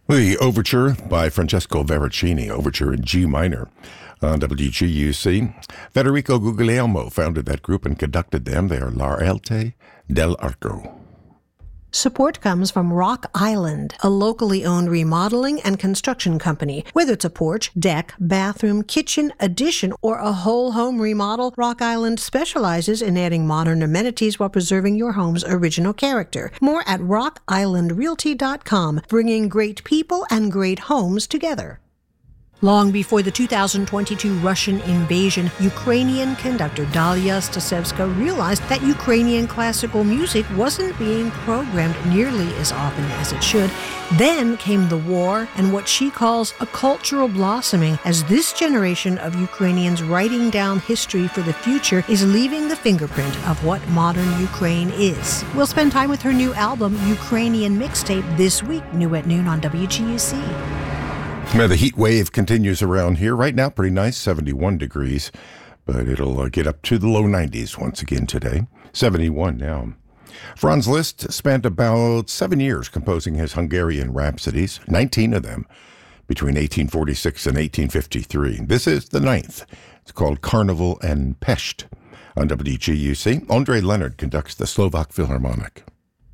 The Overture by Francesco Veracini, Overture in G minor. On WGUC, Federico Guglielmo founded that group and conducted them. They are L'Arte dell'Arco. Support comes from Rock Island, a locally owned remodeling and construction company. Whether it's a porch, deck, bathroom, kitchen, addition, or a whole home remodel, Rock Island specializes in adding modern amenities while preserving your home's original character. More at rockislandrealty.com, bringing great people and great homes together. Long before the 2022 Russian invasion, Ukrainian conductor Dalia Stasevska realized that Ukrainian classical music wasn't being programmed nearly as often as it should. Then came the war and what she calls a cultural blossoming, as this generation of Ukrainians writing down history for the future is leaving the fingerprint of what modern Ukraine is. We'll spend time with her new album, Ukrainian Mixtape, this week, new at noon on WGUC. Now, the heat wave continues around here. Right now, pretty nice, 71 degrees, but it'll get up to the low 90s once again today. 71 now. Franz Liszt spent about 7 years composing his Hungarian rhapsodies, 19 of them, between 1846 and 1853. This is the 9th. It's called Carnival and Pest. On WGUC, Andre Leonard conducts the Slovak Philharmonic.